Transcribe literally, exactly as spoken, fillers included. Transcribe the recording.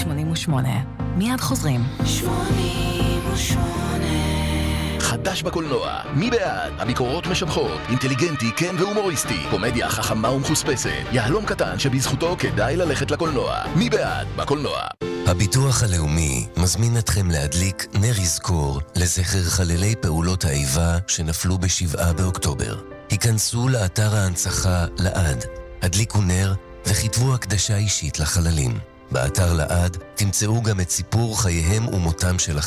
שמונים ושמונה. מיד חוזרים. שמונים ושמונה. חדש בקולנוע, מי בעד? הביקורות משבחות, אינטליגנטי, כן והומוריסטי, קומדיה חכמה ומחוספסת, יהלום קטן שבזכותו כדאי ללכת לקולנוע. מי בעד? בקולנוע. הביטוח הלאומי מזמין אתכם להדליק נר יזכור לזכר חללי פעולות האיבה שנפלו בשבעה באוקטובר. היכנסו לאתר ההנצחה לעד, הדליקו נר וכתבו הקדשה אישית לחללים. באתר לעד תמצאו גם את סיפור חייהם ומותם של החללים.